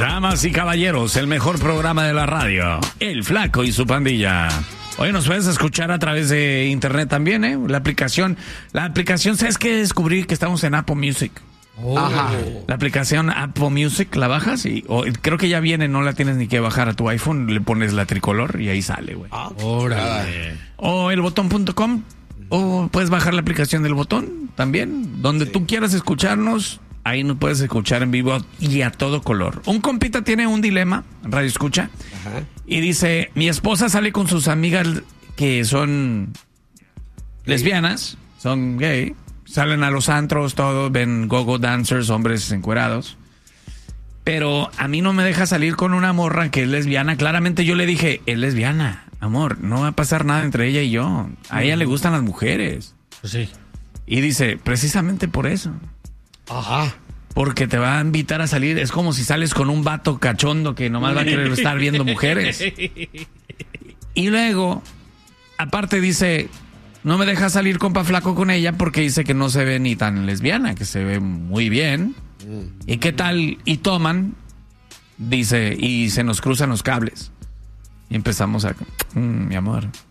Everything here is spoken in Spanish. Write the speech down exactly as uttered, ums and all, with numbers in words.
Damas y caballeros, el mejor programa de la radio, El Flaco y su pandilla. Hoy nos puedes escuchar a través de internet también, ¿eh? La aplicación, la aplicación, ¿sabes qué? Descubrí que estamos en Apple Music. Oh. Ajá. La aplicación Apple Music, la bajas y o, creo que ya viene, no la tienes ni que bajar a tu iPhone, le pones la tricolor y ahí sale, güey. Ah, órale. O el botón punto com, o puedes bajar la aplicación del Botón también, donde sí. tú quieras escucharnos. Ahí nos puedes escuchar en vivo y a todo color. Un compita tiene un dilema, radio escucha, Ajá. y dice, mi esposa sale con sus amigas que son lesbianas, son gay, salen a los antros, todos ven go-go dancers, hombres encuerados, pero a mí no me deja salir con una morra que es lesbiana. Claramente yo le dije, es lesbiana, amor, no va a pasar nada entre ella y yo. A ella le gustan las mujeres. Pues sí. Y dice, precisamente por eso. Ajá. Porque te va a invitar a salir. Es como si sales con un vato cachondo que nomás va a querer estar viendo mujeres. Y luego, aparte dice, no me deja salir compa flaco con ella porque dice que no se ve ni tan lesbiana, que se ve muy bien. ¿Y qué tal? Y toman, dice, y se nos cruzan los cables. Y empezamos a, mmm, mi amor,